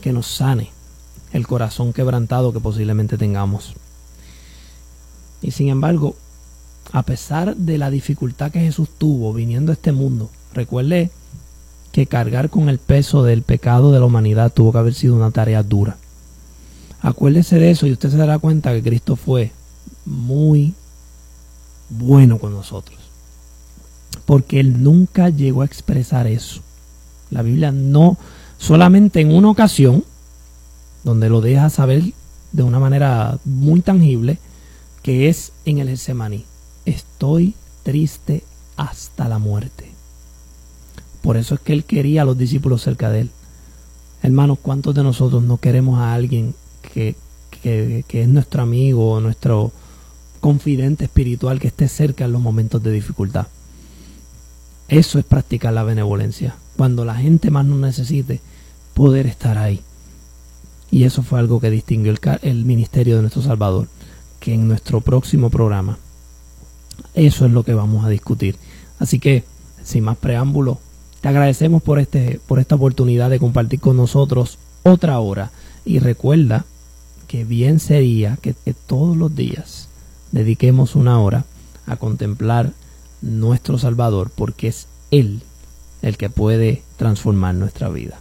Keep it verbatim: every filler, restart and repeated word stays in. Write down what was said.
que nos sane el corazón quebrantado que posiblemente tengamos. Y sin embargo, a pesar de la dificultad que Jesús tuvo viniendo a este mundo, recuerde que cargar con el peso del pecado de la humanidad tuvo que haber sido una tarea dura. Acuérdese de eso y usted se dará cuenta que Cristo fue muy bueno con nosotros, porque Él nunca llegó a expresar eso. La Biblia no, solamente en una ocasión, donde lo deja saber de una manera muy tangible, que es en el Getsemaní: estoy triste hasta la muerte. Por eso es que Él quería a los discípulos cerca de Él. Hermanos, ¿cuántos de nosotros no queremos a alguien que, que, que es nuestro amigo o nuestro confidente espiritual, que esté cerca en los momentos de dificultad? Eso es practicar la benevolencia. Cuando la gente más nos necesite, poder estar ahí. Y eso fue algo que distinguió el, el ministerio de nuestro Salvador, que en nuestro próximo programa eso es lo que vamos a discutir. Así que, sin más preámbulo, te agradecemos por este por esta oportunidad de compartir con nosotros otra hora. Y recuerda que bien sería que, que todos los días dediquemos una hora a contemplar nuestro Salvador, porque es Él el que puede transformar nuestra vida.